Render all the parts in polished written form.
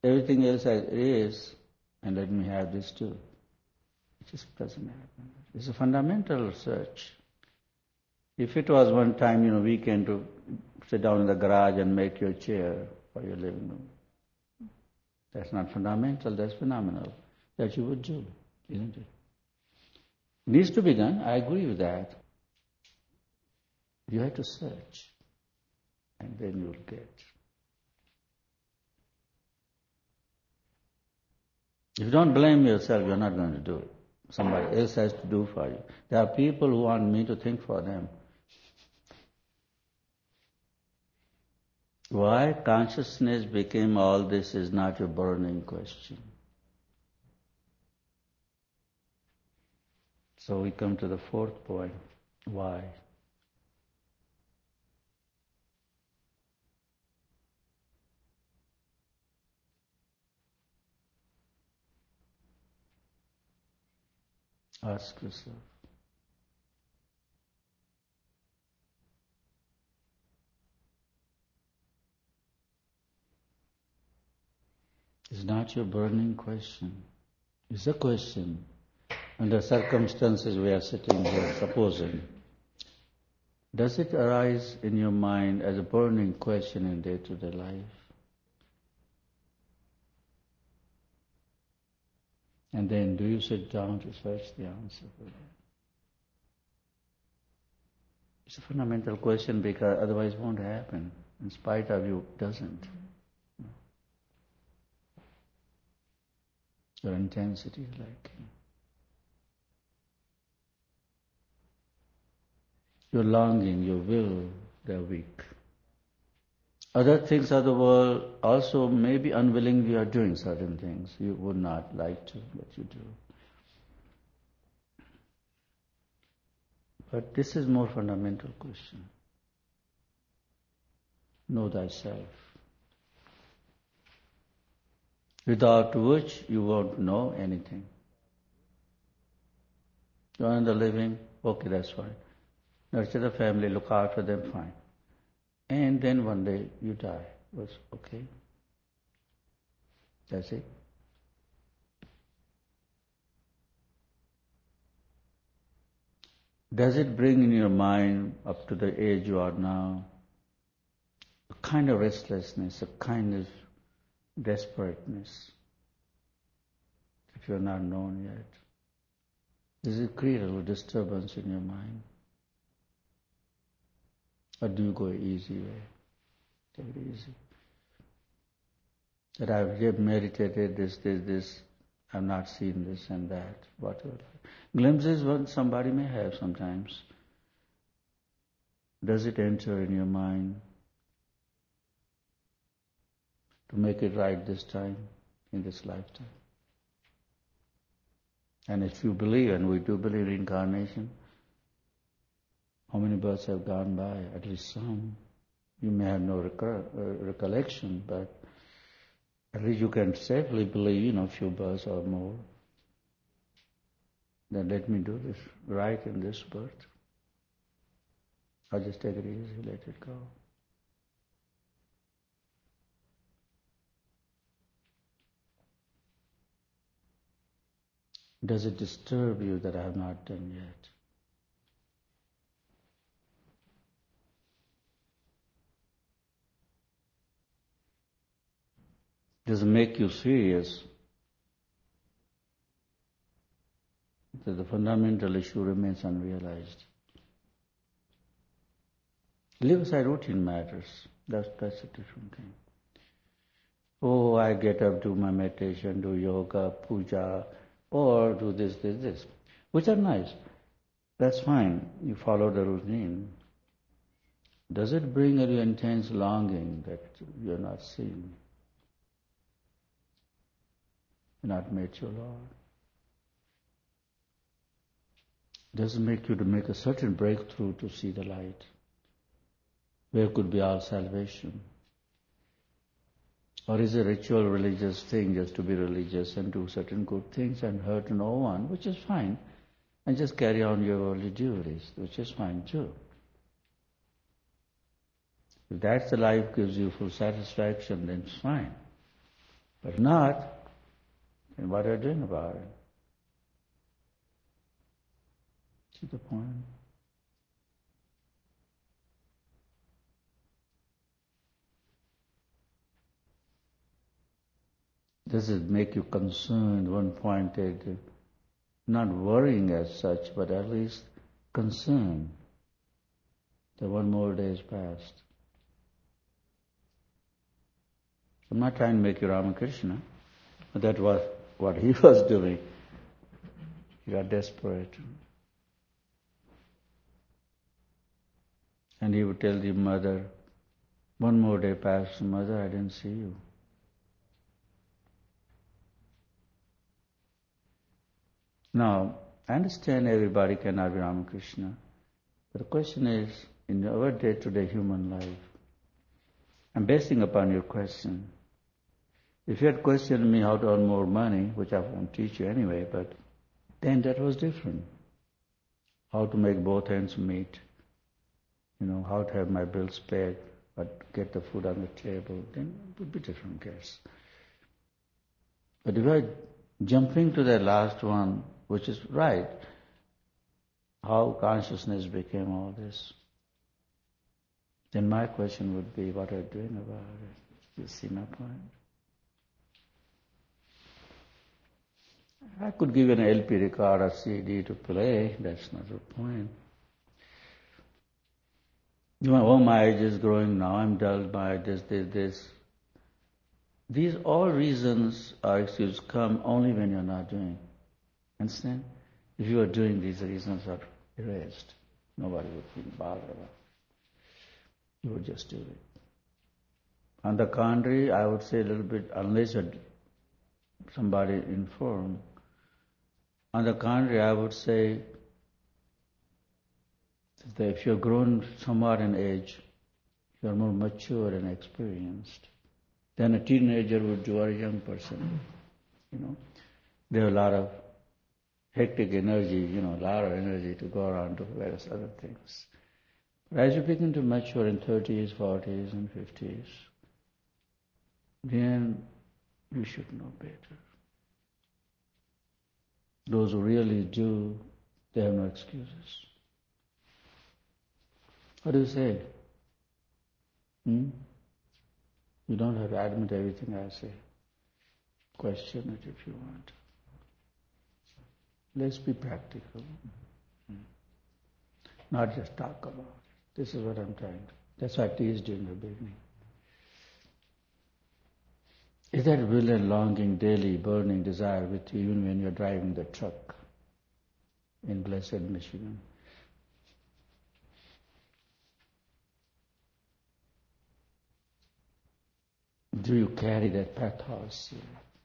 everything else as it is, and let me have this too. It just doesn't happen. It's a fundamental search. If it was one time, weekend to sit down in the garage and make your chair for your living room, that's not fundamental, that's phenomenal. That you would do, isn't it? Needs to be done, I agree with that. You have to search, and then you'll get. If you don't blame yourself, you're not going to do it. Somebody else has to do for you. There are people who want me to think for them. Why consciousness became all this is not a burning question. So we come to the fourth point. Why? Ask yourself. It's not your burning question. It's a question. Under circumstances we are sitting here, supposing, does it arise in your mind as a burning question in day-to-day life? And then do you sit down to search the answer for that? It's a fundamental question because otherwise it won't happen. In spite of you, it doesn't. Your intensity is lacking. Your longing, your will, they're weak. Other things of the world also maybe unwillingly are doing certain things you would not like to, but you do. But this is more fundamental question. Know thyself. Without which you won't know anything. You earn the living, okay, that's fine. Nurture the family, look after them, fine. And then one day you die. Was okay. That's it. Does it bring in your mind, up to the age you are now, a kind of restlessness, a kind of desperateness if you are not known yet? Does it create a disturbance in your mind? Or do you go easy way? Take it easy. That I've meditated this, I've not seen this and that, whatever. Glimpses what somebody may have sometimes. Does it enter in your mind to make it right this time, in this lifetime? And if you believe, and we do believe in reincarnation, how many births have gone by? At least some. You may have no recollection, but at least you can safely believe, a few births or more. Then let me do this right in this birth. I'll just take it easy, let it go. Does it disturb you that I have not done yet? Does it make you serious that the fundamental issue remains unrealized? Leave aside routine matters. That's a different thing. Oh, I get up, do my meditation, do yoga, puja, or do this, which are nice. That's fine. You follow the routine. Does it bring a intense longing that you're not seen? You're not met your Lord? Does it make you to make a certain breakthrough to see the light? Where could be our salvation? Or is a ritual religious thing just to be religious and do certain good things and hurt no one, which is fine, and just carry on your worldly duties, which is fine too. If that's the life gives you full satisfaction, then it's fine. But if not, then what are you doing about it? See the point? Does it make you concerned, one-pointed, not worrying as such, but at least concerned that one more day is passed? I'm not trying to make you Ramakrishna, but that was what he was doing. He got desperate. And he would tell the mother, one more day passed, mother, I didn't see you. Now, I understand everybody cannot be Ramakrishna, but the question is, in our day-to-day human life, I'm basing upon your question. If you had questioned me how to earn more money, which I won't teach you anyway, but then that was different. How to make both ends meet, how to have my bills paid, but get the food on the table, then it would be a different case. But if I jump into that last one, which is right, how consciousness became all this, then my question would be, what are you doing about it? You see my point? I could give you an LP record or CD to play, that's not the point. My age is growing now, I'm dulled by this. These all reasons or excuses come only when you're not doing. Understand? If you are doing, these reasons are erased. Nobody would be bothered about it. You would just do it. On the contrary, I would say a little bit, unless you're somebody informed, on the contrary, I would say that if you're grown somewhat in age, you're more mature and experienced than a teenager would do or a young person. They have a lot of hectic energy, a lot of energy to go around to various other things. But as you begin to mature in 30s, 40s, and 50s, then you should know better. Those who really do, they have no excuses. What do you say? You don't have to admit everything I say. Question it if you want. Let's be practical. Not just talk about it. This is what I'm trying to. That's what I teased you in the beginning. Is that will and longing, daily burning desire with you even when you're driving the truck in blessed Michigan? Do you carry that pathos here,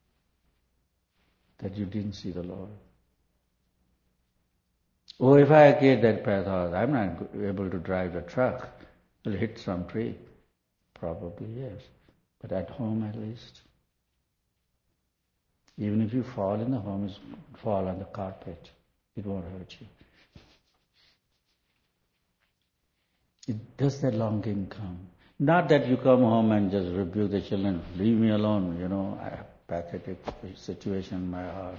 that you didn't see the Lord? Oh, if I get that pathos, I'm not able to drive the truck. I'll hit some tree. Probably yes. But at home at least. Even if you fall in the home, fall on the carpet. It won't hurt you. Does that longing come? Not that you come home and just rebuke the children, leave me alone, I have a pathetic situation in my heart.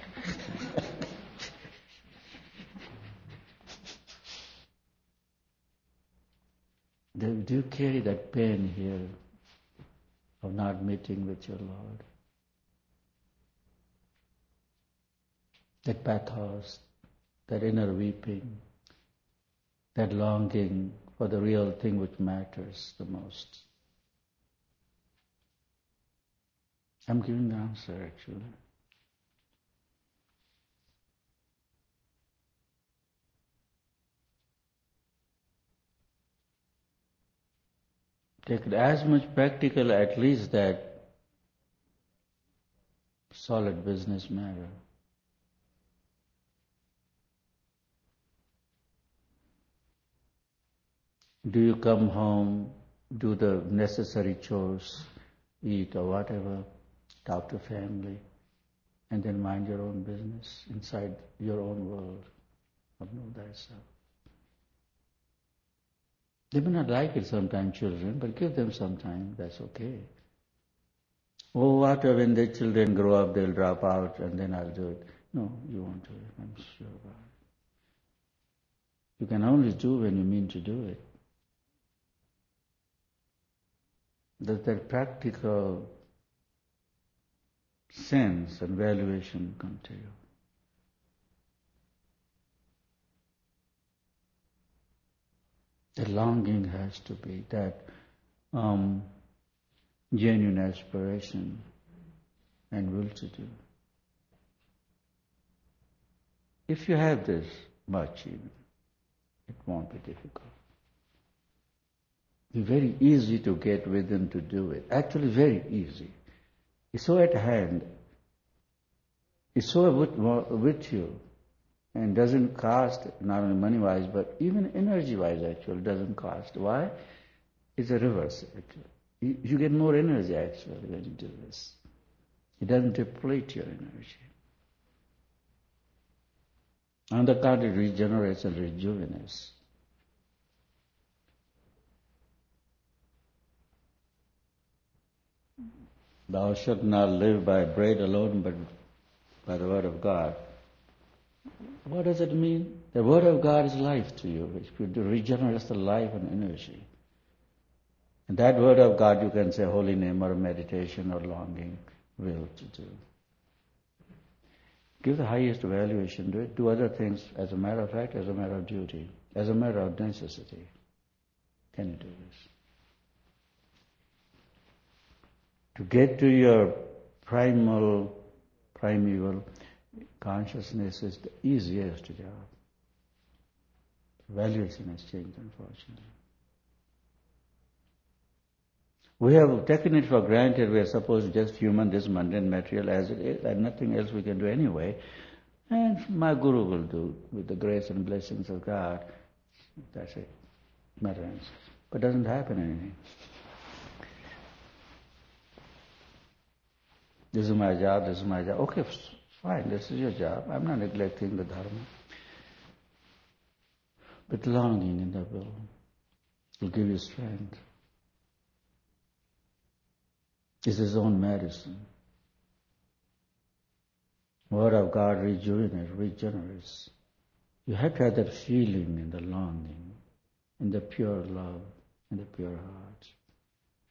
Do you carry that pain here of not meeting with your Lord? That pathos, that inner weeping, that longing for the real thing which matters the most. I'm giving the answer actually. Take it as much practical, at least that solid business matter. Do you come home, do the necessary chores, eat or whatever, talk to family, and then mind your own business inside your own world of know thyself? They may not like it sometimes, children, but give them some time, that's okay. Oh, what when the children grow up, they'll drop out and then I'll do it. No, you won't do it, I'm sure about it. You can only do when you mean to do it. Does that practical sense and valuation come to you? The longing has to be that genuine aspiration and will to do. If you have this much even, it won't be difficult. It's very easy to get within to do it. Actually very easy. It's so at hand. It's so with you. And doesn't cost, not only money-wise, but even energy-wise actually doesn't cost. Why? It's a reverse actually. You get more energy actually when you do this. It doesn't deplete your energy. On the contrary, it regenerates and rejuvenates. Thou shalt not live by bread alone, but by the word of God. What does it mean? The word of God is life to you. It regenerates the life and energy. And that word of God you can say holy name or meditation or longing, will to do. Give the highest valuation to it. Do other things as a matter of fact, as a matter of duty, as a matter of necessity. Can you do this? To get to your primeval consciousness is the easiest job. Valuation has changed, unfortunately. We have taken it for granted we are supposed to just human, this mundane material as it is, and nothing else we can do anyway. And my Guru will do with the grace and blessings of God. That's it. Matter ends. But doesn't happen anything. This is my job, this is my job. Okay, fine, this is your job. I'm not neglecting the dharma. But longing in the will give you strength. It's his own medicine. Word of God regenerates. You have to have that feeling in the longing, in the pure love, in the pure heart.